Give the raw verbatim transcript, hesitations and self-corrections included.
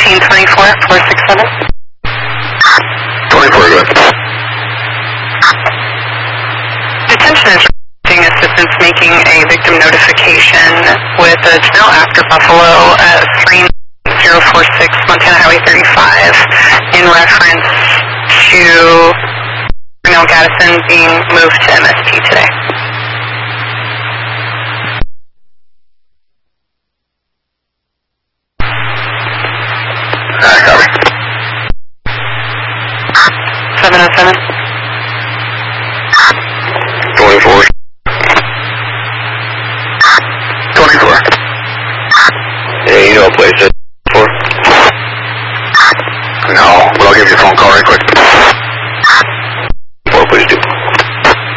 fifteen twenty-four, four six seven. twenty-four, go ahead. Detention is requesting assistance making a victim notification with a Janelle after Buffalo at three zero four six Montana Highway thirty-five in reference to Renell Gaddison being moved to M S P today. Uh, copy. seven oh seven. twenty-four. twenty-four. Yeah, you know, place it.